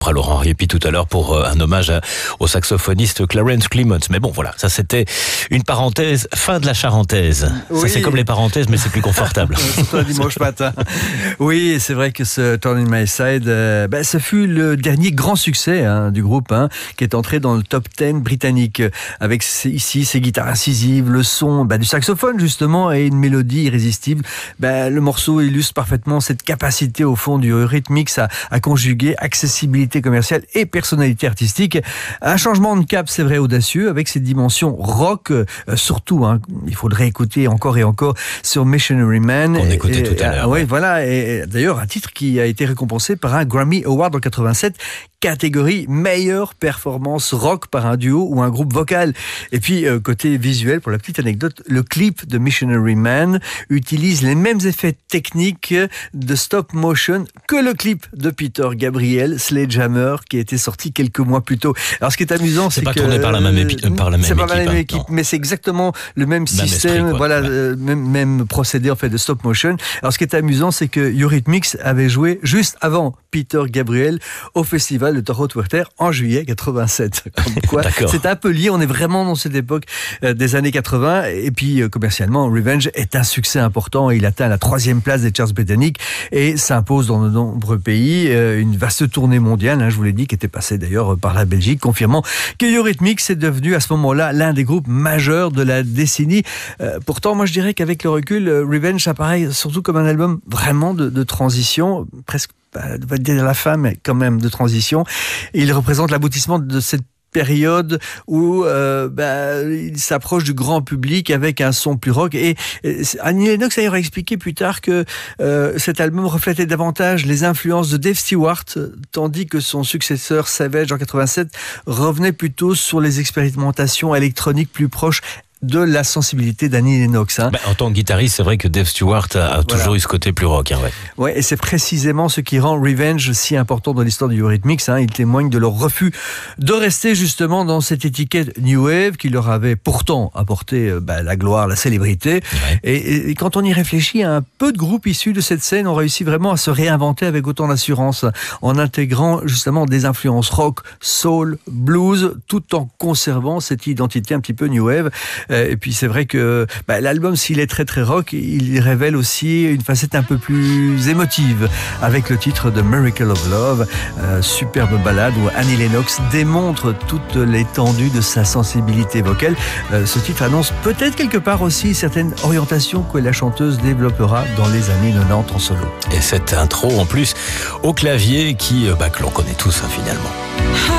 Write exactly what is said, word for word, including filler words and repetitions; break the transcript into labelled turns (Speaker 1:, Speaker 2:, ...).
Speaker 1: À Laurent Riepi tout à l'heure pour un hommage à, au saxophoniste Clarence Clemons. Mais bon, voilà, ça c'était une parenthèse, fin de la charentaise. Oui. Ça c'est comme les parenthèses, mais c'est plus confortable.
Speaker 2: Surtout un dimanche matin. Oui, c'est vrai que ce Turn in My Side, euh, ben, ce fut le dernier grand succès hein, du groupe, hein, qui est entré dans le top dix britannique, avec ici ses guitares incisives, le son ben, du saxophone justement, et une mélodie irrésistible. Ben, le morceau illustre parfaitement cette capacité au fond du Eurythmics à, à conjuguer accessibilité commerciale et personnalité artistique. Un changement de cap, c'est vrai, audacieux, avec ses dimensions rock, euh, surtout, hein, il faudrait écouter encore et encore sur Missionary Man.
Speaker 1: On écoutait tout à l'heure.
Speaker 2: Oui, ouais. Voilà, et, et d'ailleurs, un titre qui a été récompensé par un Grammy Award en quatre-vingt-sept, catégorie meilleure performance rock par un duo ou un groupe vocal. Et puis, euh, côté visuel, pour la petite anecdote, le clip de Missionary Man utilise les mêmes effets techniques de stop motion que le clip de Peter Gabriel, Sledgehammer, qui a été sorti quelques mois plus tôt. Alors, ce qui est amusant, c'est, c'est
Speaker 1: pas
Speaker 2: que...
Speaker 1: tourné par la même, épi- par la même
Speaker 2: c'est
Speaker 1: équipe.
Speaker 2: pas la même
Speaker 1: hein,
Speaker 2: équipe, mais c'est exactement le même, même système, esprit, voilà, ouais. euh, même, même procédé, en fait, de stop motion. Alors, ce qui est amusant, c'est que Eurythmics avait joué juste avant Peter Gabriel au festival de Toronto Werther en juillet quatre-vingt-sept. Comme quoi, c'est un peu lié. On est vraiment dans cette époque euh, des années quatre-vingts. Et puis, euh, commercialement, Revenge est un succès important. Il atteint la troisième place des charts britanniques et s'impose dans de nombreux pays. Euh, une vaste tournée mondiale, hein, je vous l'ai dit, qui était passée d'ailleurs par la Belgique, confirmant que Eurythmics est devenu à ce moment-là l'un des groupes majeurs de la décennie. Euh, pourtant, moi, je dirais qu'avec le recul, euh, Revenge apparaît surtout comme un album vraiment de, de transition, presque on va dire la fin, mais quand même de transition. Et il représente l'aboutissement de cette période où euh, bah, il s'approche du grand public avec un son plus rock. Et, et Annie Lennox a expliqué plus tard que euh, cet album reflétait davantage les influences de Dave Stewart, tandis que son successeur Savage en quatre-vingt-sept revenait plutôt sur les expérimentations électroniques plus proches de la sensibilité d'Annie Lennox. Hein.
Speaker 1: Bah, en tant que guitariste, c'est vrai que Dave Stewart a, a voilà. toujours eu ce côté plus rock. Hein, ouais.
Speaker 2: Ouais, et c'est précisément ce qui rend Revenge si important dans l'histoire du Eurythmics. Hein. Il témoigne de leur refus de rester justement dans cette étiquette New Wave qui leur avait pourtant apporté bah, la gloire, la célébrité. Ouais. Et, et quand on y réfléchit, un peu de groupes issus de cette scène ont réussi vraiment à se réinventer avec autant d'assurance, en intégrant justement des influences rock, soul, blues, tout en conservant cette identité un petit peu New Wave. Et puis c'est vrai que bah, l'album, s'il est très très rock, il révèle aussi une facette un peu plus émotive avec le titre de Miracle of Love, euh, superbe ballade où Annie Lennox démontre toute l'étendue de sa sensibilité vocale. Euh, ce titre annonce peut-être quelque part aussi certaines orientations que la chanteuse développera dans les années quatre-vingt-dix en solo.
Speaker 1: Et cette intro en plus au clavier qui, bah, que l'on connaît tous hein, finalement.